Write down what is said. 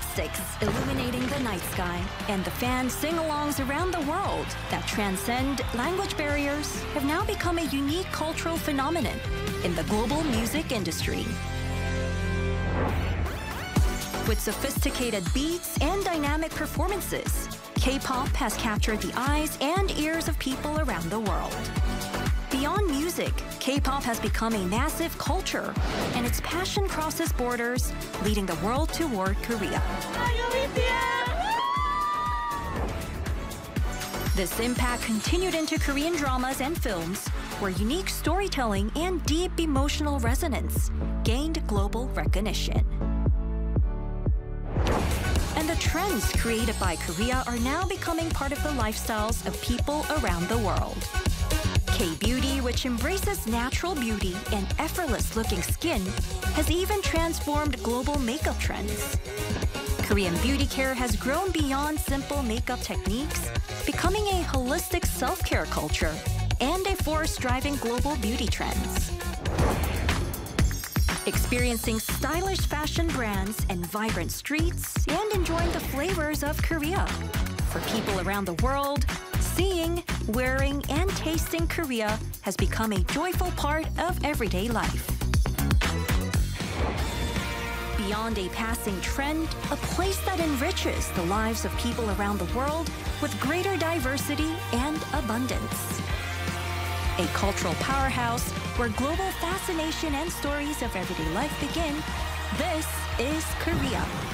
sticks illuminating the night sky, and the fan sing-alongs around the world that transcend language barriers have now become a unique cultural phenomenon in the global music industry. With sophisticated beats and dynamic performances, K-pop has captured the eyes and ears of people around the world. Beyond music, K-pop has become a massive culture, and its passion crosses borders, leading the world toward Korea. This impact continued into Korean dramas and films, where unique storytelling and deep emotional resonance gained global recognition. And the trends created by Korea are now becoming part of the lifestyles of people around the world. K-beauty, which embraces natural beauty and effortless-looking skin, has even transformed global makeup trends. Korean beauty care has grown beyond simple makeup techniques, becoming a holistic self-care culture and a force driving global beauty trends. Experiencing stylish fashion brands and vibrant streets, and enjoying the flavors of Korea. For people around the world, seeing, wearing, and tasting Korea has become a joyful part of everyday life. Beyond a passing trend, a place that enriches the lives of people around the world with greater diversity and abundance. A cultural powerhouse where global fascination and stories of everyday life begin. This is Korea.